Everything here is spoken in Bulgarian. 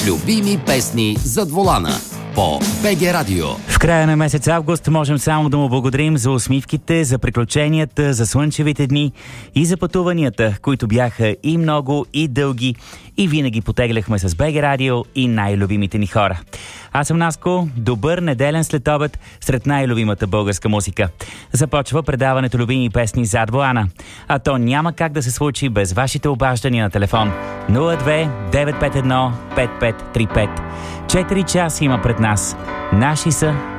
Любими песни зад волана по БГ Радио. В края на месец август можем само да му благодарим за усмивките, за приключенията, за слънчевите дни и за пътуванията, които бяха и много, и дълги, и винаги потегляхме с БГ Радио и най-любимите ни хора. Аз съм Наско, добър неделен следобед сред най-любимата българска музика. Започва предаването любими песни зад волана, а то няма как да се случи без вашите обаждания на телефон 02 951 5535. 4 часа има пред нас. Наши са